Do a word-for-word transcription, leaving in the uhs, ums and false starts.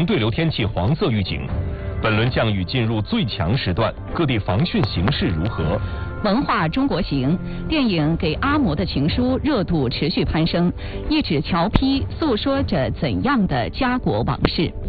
对流天气黄色预警。本轮降雨进入最强时段，各地防汛形势如何？ 文化中国行电影《给阿嬷的情书》热度持续攀升，一纸侨批诉说着怎样的家国往事？